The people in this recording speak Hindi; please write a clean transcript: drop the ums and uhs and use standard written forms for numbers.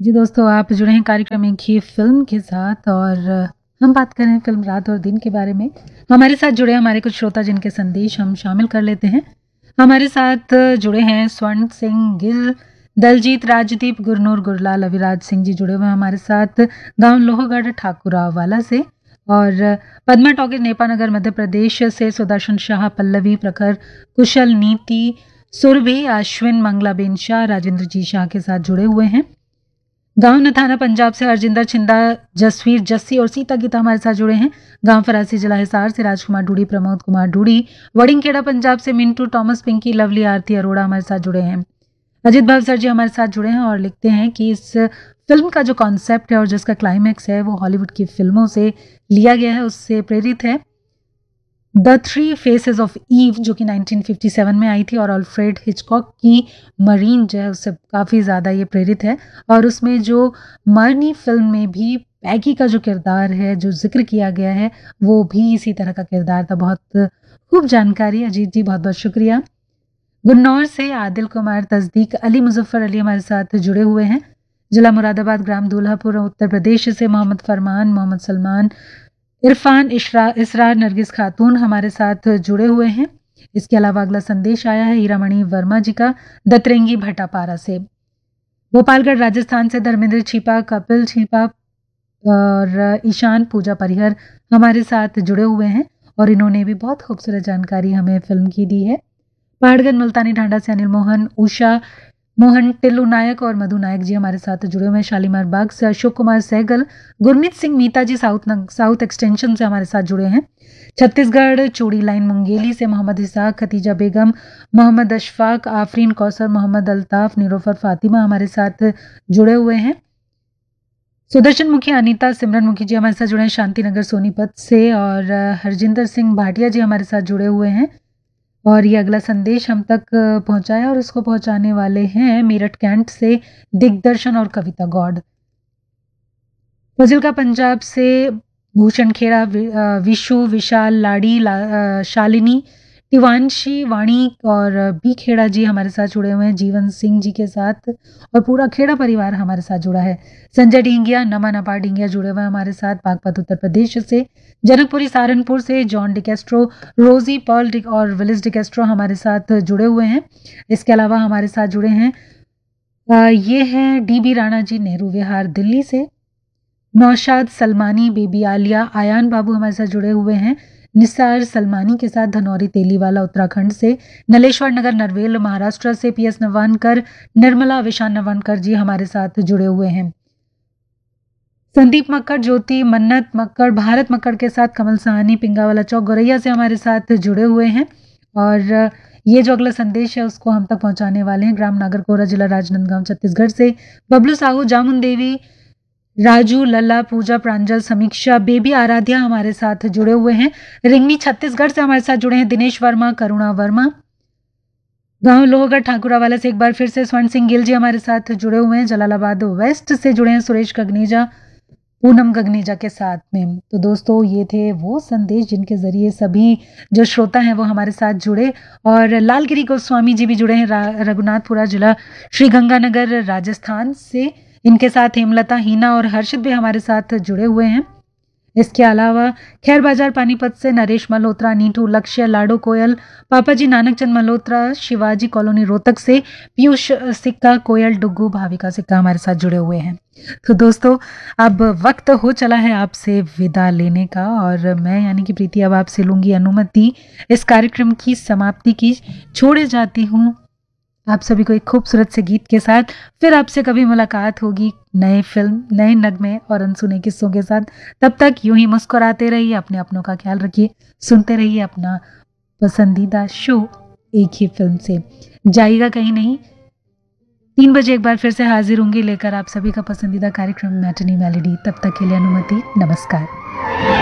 जी दोस्तों, आप जुड़े हैं कार्यक्रम एक ही फिल्म के साथ और हम बात कर रहे हैं फिल्म रात और दिन के बारे में। हमारे साथ जुड़े हमारे कुछ श्रोता जिनके संदेश हम शामिल कर लेते हैं। हमारे साथ जुड़े हैं स्वर्ण सिंह गिल, दलजीत राजदीप, गुरनूर गुरलाल, अविराज सिंह जी जुड़े हुए हैं हमारे साथ गांव लोहगढ़ ठाकुरावाला से, और पद्मा टॉकीज नेपानगर मध्य प्रदेश से सुदर्शन शाह, पल्लवी प्रखर, कुशल, नीति, सुरभि, अश्विन, मंगलाबेन शाह, राजेंद्र जी शाह के साथ जुड़े हुए हैं। गांव नथाना पंजाब से हरजिंदर छिंदा, जसवीर जस्सी और सीता गीता हमारे साथ जुड़े हैं। गांव फरासी जिला हिसार से राजकुमार डूडी, प्रमोद कुमार डूडी, वड़िंगखेड़ा पंजाब से मिंटू, टॉमस, पिंकी, लवली, आरती अरोड़ा हमारे साथ जुड़े हैं। अजित भावसर जी हमारे साथ जुड़े हैं और लिखते हैं कि इस फिल्म का जो कॉन्सेप्ट है और जिसका क्लाइमैक्स है वो हॉलीवुड की फिल्मों से लिया गया है, उससे प्रेरित है। The three faces of ewe जो कि 1957 में आई थी और अल्फ्रेड हिचकॉक की मरीन जो है उससे काफ़ी ज़्यादा ये प्रेरित है। और उसमें जो मरनी फिल्म में भी पैगी का जो किरदार है जो जिक्र किया गया है वो भी इसी तरह का किरदार था। बहुत खूब जानकारी अजीत जी, बहुत बहुत शुक्रिया। गुन्नौर से आदिल कुमार, तस्दीक अली, मुजफ्फर अली हमारे साथ जुड़े हुए हैं। जिला मुरादाबाद, ग्राम दूल्हापुर, उत्तर प्रदेश से मोहम्मद फरमान, मोहम्मद सलमान, इरफान, इसरार, नरगिस खातून हमारे साथ जुड़े हुए हैं। इसके अलावा अगला संदेश आया है हीरामणि वर्मा जी का, दतरेंगी भटापारा से। गोपालगढ़ राजस्थान से धर्मेंद्र छिपा, कपिल छिपा और ईशान पूजा परिहर हमारे साथ जुड़े हुए हैं और इन्होंने भी बहुत खूबसूरत जानकारी हमें फिल्म की दी है। पहाड़गंज मुल्तानी ढांडा से अनिल मोहन, उषा मोहन, टिल्लू नायक और मधु नायक जी हमारे साथ जुड़े हुए हैं। शालीमार बाग से अशोक कुमार सहगल, गुरमीत सिंह मीता जी साउथ एक्सटेंशन से हमारे साथ जुड़े हैं। छत्तीसगढ़ चूड़ी लाइन मुंगेली से मोहम्मद इसाक, खतीजा बेगम, मोहम्मद अशफाक, आफरीन कौसर, मोहम्मद अल्ताफ, निरोफर फातिमा हमारे साथ जुड़े हुए हैं। सुदर्शन मुखी अनीता, सिमरन मुखी जी हमारे साथ जुड़े हैं शांतिनगर सोनीपत से, और हरजिंदर सिंह भाटिया जी हमारे साथ जुड़े हुए हैं। और ये अगला संदेश हम तक पहुंचाया और इसको पहुंचाने वाले हैं मेरठ कैंट से दिग्दर्शन और कविता गौड़। फजिलका पंजाब से भूषण खेड़ा, विशु, विशाल, लाड़ी, शालिनी, तिवांशी, वाणी और बी खेड़ा जी हमारे साथ जुड़े हुए हैं जीवन सिंह जी के साथ, और पूरा खेड़ा परिवार हमारे साथ जुड़ा है। संजय ढींगिया, नमा नपा ढींगिया जुड़े हुए हैं हमारे साथ बागपत उत्तर प्रदेश से। जनकपुरी सहारनपुर से जॉन डिकेस्ट्रो, रोजी पॉल और विलिस डिकेस्ट्रो हमारे साथ जुड़े हुए हैं। इसके अलावा हमारे साथ जुड़े हैं ये हैं डीबी राणा जी, नेहरू विहार दिल्ली से। नौशाद सलमानी, बेबी आलिया, आयान बाबू हमारे साथ जुड़े हुए हैं निसार सलमानी के साथ, धनौरी तेलीवाला उत्तराखंड से। नलेश्वर नगर नरवेल महाराष्ट्र से पीएस नवानकर, निर्मला विशान नवानकर जी हमारे साथ जुड़े हुए हैं। संदीप मक्कड़, ज्योति, मन्नत मक्कड़, भारत मक्कड़ के साथ कमल सहानी, पिंगावाला चौक, गोरैया से हमारे साथ जुड़े हुए हैं। और ये जो अगला संदेश है उसको हम तक पहुंचाने वाले हैं ग्राम नागरकोरा, जिला राजनांदगांव, छत्तीसगढ़ से बबलू साहू, जामुन देवी, राजू, लला, पूजा, प्रांजल, समीक्षा, बेबी आराध्या हमारे साथ जुड़े हुए हैं। रिंगनी छत्तीसगढ़ से हमारे साथ जुड़े हैं दिनेश वर्मा, करुणा वर्मा। गांव लोहगढ़ ठाकुरावाला से एक बार फिर से स्वर्ण सिंह गिल जी हमारे साथ जुड़े हुए हैं। जलालाबाद वेस्ट से जुड़े हैं सुरेश गगनेजा, पूनम गगनेजा के साथ में। तो दोस्तों, ये थे वो संदेश जिनके जरिए सभी जो श्रोता हैं वो हमारे साथ जुड़े। और लालगिरी गोस्वामी जी भी जुड़े हैं रघुनाथपुरा जिला, श्री गंगानगर, राजस्थान से। इनके साथ हेमलता, हीना और हर्षित भी हमारे साथ जुड़े हुए हैं। इसके अलावा खैर बाजार पानीपत से नरेश मल्होत्रा, नीटू, लक्ष्य, लाडो कोयल, पापा जी नानक चंद मल्होत्रा, शिवाजी कॉलोनी रोहतक से पीयूष सिक्का, कोयल, डुग्गू, भाविका सिक्का हमारे साथ जुड़े हुए हैं। तो दोस्तों, अब वक्त हो चला है आपसे विदा लेने का, और मैं यानी कि प्रीति अब आपसे लूंगी अनुमति इस कार्यक्रम की समाप्ति की। छोड़े जाती हूँ आप सभी को एक खूबसूरत से गीत के साथ। फिर आपसे कभी मुलाकात होगी नए फिल्म, नए नगमे और अनसुने किस्सों के साथ। तब तक यूं ही मुस्कुराते रहिए, अपने अपनों का ख्याल रखिए, सुनते रहिए अपना पसंदीदा शो एक ही फिल्म से। जाइएगा कहीं नहीं। 3 बजे एक बार फिर से हाजिर होंगी लेकर आप सभी का पसंदीदा कार्यक्रम मैटिनी मेलोडी। तब तक के लिए अनुमति, नमस्कार।